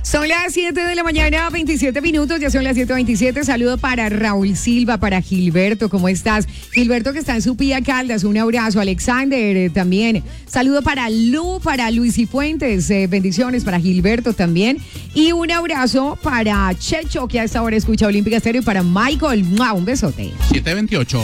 Son las 7 de la mañana, 27 minutos, ya son las 7:27. Saludo para Raúl Silva, para Gilberto, ¿cómo estás? Gilberto que está en Supía Caldas, un abrazo. Alexander también. Saludo para Lu, para Luis y Fuentes, bendiciones para Gilberto también. Y un abrazo para Checho, que a esta hora escucha Olímpica Estéreo, y para Michael, un besote. 7:28.